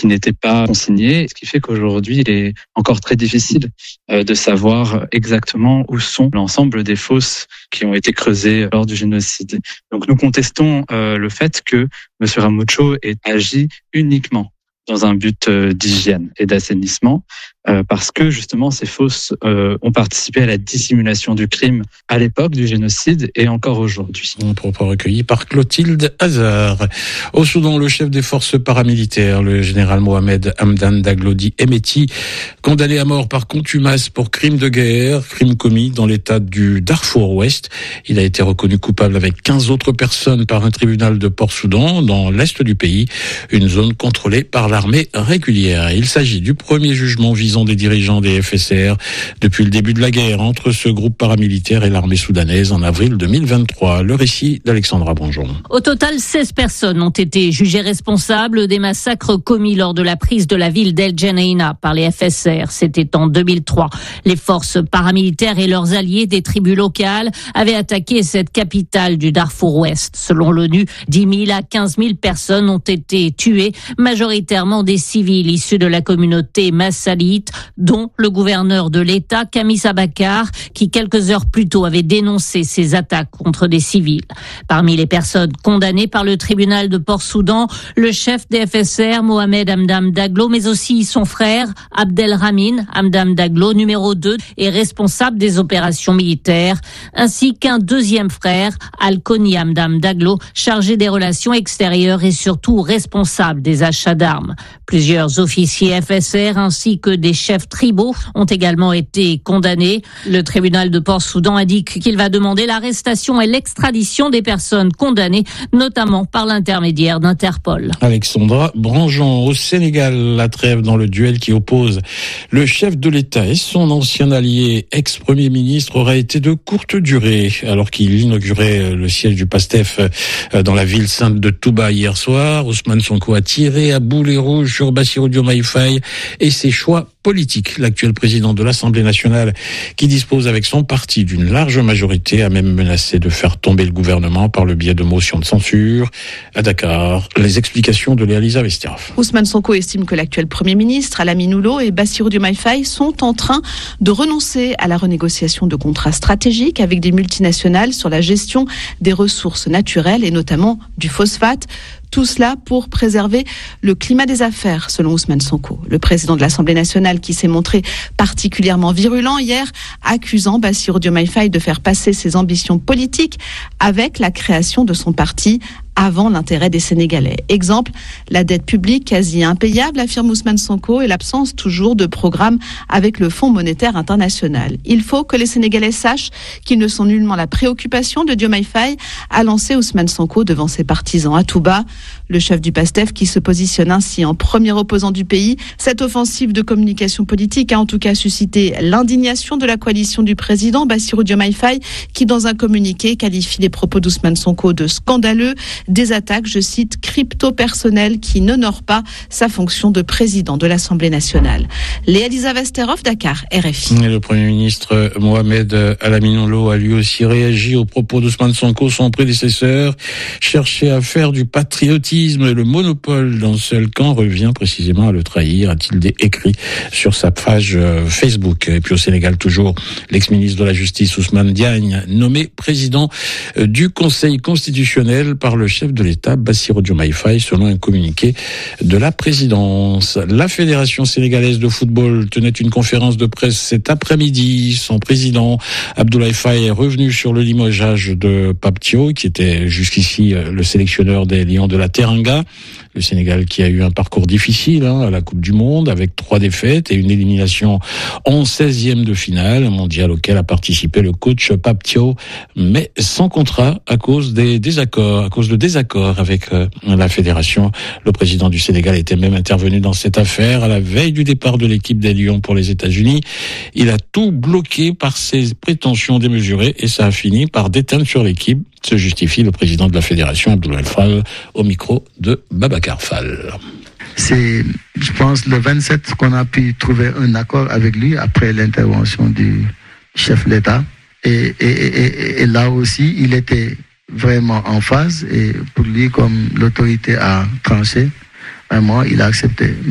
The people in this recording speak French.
qui n'étaient pas consignés, ce qui fait qu'aujourd'hui, il est encore très difficile de savoir exactement où sont l'ensemble des fosses qui ont été creusées lors du génocide. Donc nous contestons le fait que M. Ramucho ait agi uniquement dans un but d'hygiène et d'assainissement, parce que justement ces fosses ont participé à la dissimulation du crime à l'époque du génocide et encore aujourd'hui. Un propos recueilli par Clotilde Hazard. Au Soudan, le chef des forces paramilitaires, le général Mohamed Hamdan Daglo dit Hemeti, condamné à mort par contumace pour crime de guerre, crime commis dans l'état du Darfour Ouest. Il a été reconnu coupable avec 15 autres personnes par un tribunal de Port-Soudan dans l'est du pays, une zone contrôlée par l'armée régulière. Il s'agit du premier jugement visant des dirigeants des FSR depuis le début de la guerre entre ce groupe paramilitaire et l'armée soudanaise en avril 2023. Le récit d'Alexandra Bonjon. Au total, 16 personnes ont été jugées responsables des massacres commis lors de la prise de la ville d'El Geneina par les FSR. C'était en 2003. Les forces paramilitaires et leurs alliés des tribus locales avaient attaqué cette capitale du Darfour Ouest. Selon l'ONU, 10 000 à 15 000 personnes ont été tuées, majoritairement des civils issus de la communauté massalite, dont le gouverneur de l'État, Kamis Abakar, qui quelques heures plus tôt avait dénoncé ces attaques contre des civils. Parmi les personnes condamnées par le tribunal de Port-Soudan, le chef des FSR, Mohamed Hamdan Daglo, mais aussi son frère, Abdelrahmine Hamdan Daglo, numéro 2, et responsable des opérations militaires, ainsi qu'un deuxième frère, Al-Koni Hamdan Daglo, chargé des relations extérieures et surtout responsable des achats d'armes. Plusieurs officiers FSR ainsi que des chefs tribaux ont également été condamnés. Le tribunal de Port-Soudan indique qu'il va demander l'arrestation et l'extradition des personnes condamnées, notamment par l'intermédiaire d'Interpol. Alexandra Branjon. Au Sénégal, la trêve dans le duel qui oppose le chef de l'État et son ancien allié, ex-premier ministre, aurait été de courte durée, alors qu'il inaugurait le siège du PASTEF dans la ville sainte de Touba hier soir. Ousmane Sonko a tiré à boulet rouge sur Bassirou Diomaye Faye et ses choix politiques. L'actuel président de l'Assemblée nationale, qui dispose avec son parti d'une large majorité, a même menacé de faire tomber le gouvernement par le biais de motions de censure. À Dakar, les explications de Léa Lisa Vestiaroff. Ousmane Sonko estime que l'actuel Premier ministre, Alamine Oulo et Bassirou Diomaye Faye sont en train de renoncer à la renégociation de contrats stratégiques avec des multinationales sur la gestion des ressources naturelles et notamment du phosphate. Tout cela pour préserver le climat des affaires, selon Ousmane Sonko. Le président de l'Assemblée nationale, qui s'est montré particulièrement virulent hier, accusant Bassirou Diomaye Faye de faire passer ses ambitions politiques avec la création de son parti avant l'intérêt des Sénégalais. Exemple, la dette publique quasi impayable, affirme Ousmane Sonko, et l'absence toujours de programme avec le Fonds monétaire international. Il faut que les Sénégalais sachent qu'ils ne sont nullement la préoccupation de Diomaye Faye, a lancé Ousmane Sonko devant ses partisans à Touba. Le chef du PASTEF qui se positionne ainsi en premier opposant du pays. Cette offensive de communication politique a en tout cas suscité l'indignation de la coalition du président Bassirou Diomaye Faye, qui dans un communiqué qualifie les propos d'Ousmane Sonko de scandaleux. Des attaques, je cite, crypto-personnelles qui n'honorent pas sa fonction de président de l'Assemblée nationale. Léa Lisa Vestiaroff, Dakar, RFI. Et le Premier ministre Mohamed Alamine Oulo a lui aussi réagi aux propos d'Ousmane Sonko. Son prédécesseur cherchait à faire du patriotisme le monopole d'un seul camp, revient précisément à le trahir, a-t-il écrit sur sa page Facebook. Et puis au Sénégal, toujours, l'ex-ministre de la Justice Ousmane Diagne, nommé président du Conseil constitutionnel par le chef de l'État, Bassirou Diomaye Faye, selon un communiqué de la présidence. La Fédération sénégalaise de football tenait une conférence de presse cet après-midi. Son président, Abdoulaye Faye, est revenu sur le limogeage de Pape Thiaw, qui était jusqu'ici le sélectionneur des Lions de la Teranga. Le Sénégal qui a eu un parcours difficile à la Coupe du Monde, avec 3 défaites et une élimination en 16e de finale, un mondial auquel a participé le coach Pape Thiaw, mais sans contrat à cause de désaccords avec la fédération. Le président du Sénégal était même intervenu dans cette affaire à la veille du départ de l'équipe des Lions pour les États-Unis. Il a tout bloqué par ses prétentions démesurées et ça a fini par déteindre sur l'équipe, se justifie le président de la fédération, Abdoulaye Fall, au micro de Babacar Fall. C'est, je pense, le 27 qu'on a pu trouver un accord avec lui après l'intervention du chef de l'État. Et là aussi, il était vraiment en phase. Et pour lui, comme l'autorité a tranché, vraiment, il a accepté.